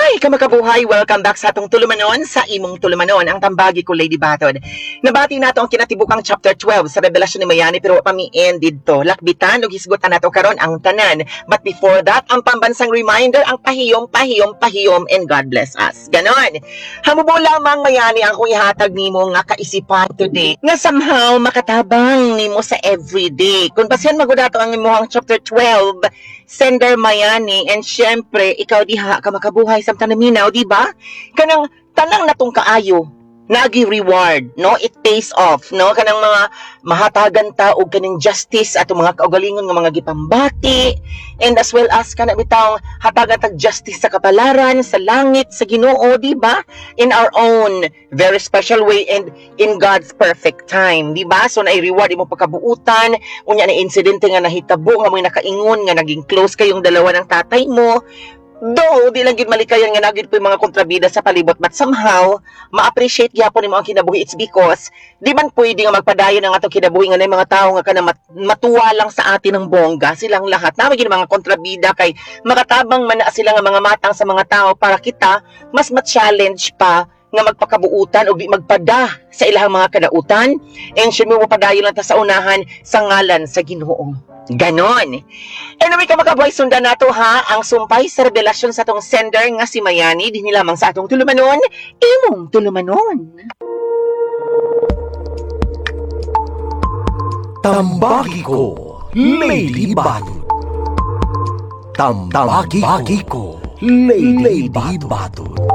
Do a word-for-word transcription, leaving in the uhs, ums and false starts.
Hi, kamakabuhay! Welcome back sa atong tulumanon, sa imong tulumanon, ang tambagi ko, Lady Batod. Nabati nato ang kinatibukang chapter twelve sa Revelasyon ni Mayani, pero pami ended to. Lakbitan ug hisgutan nato karon ang tanan. But before that, ang pambansang reminder, ang pahiyom, pahiyom, pahiyom, and God bless us. Ganon. Hamubo lamang, Mayani, ang kung ihatag nimo nga kaisipan today, nga somehow makatabang nimo sa everyday. Kung pasyan magudato ang imuhang chapter twelve, Sender Mayani, and syempre, ikaw diha ka makabuhay sa tanaminaw, di ba? Kanang tanang natong kaayo, nagi reward, no? It pays off, no? Kanang mga mahatagan ta og kaning justice ato mga kaugalingon nga mga gipambati, and as well as kana bitaw hatagan tag justice sa kapalaran, sa langit, sa Ginoo, di ba? In our own very special way and in God's perfect time, di ba? So na i-reward imo pagkabuutan, unya na insidente nga nahitabo nga may nakaingon nga naging close kayong dalawa ng tatay mo. Though, di lang gid malikayan nga nagid po yung mga kontrabida sa palibot, but somehow, ma-appreciate gyapon nimo ang kinabuhi. It's because, di man pwede nga magpadayon ang atong kinabuhi nga na mga tao nga kana mat matuwa lang sa atin ng bongga, silang lahat. Namagin mga kontrabida kay makatabang man na sila nga mga matang sa mga tao para kita, mas ma-challenge pa nga magpakabuutan o di magpada sa ilang mga kadautan, and syempre mo padayon lang ta sa unahan sa ngalan sa Ginoo. Ganon. Anyway, kamakabuhay, sundan nato ha ang sumpay sa revelasyon sa atong sender nga si Mayani, din lamang sa atong tulumanon, imong tulumanon. Tambagi ko, Lady Batod. Tambagi ko, Lady Batod.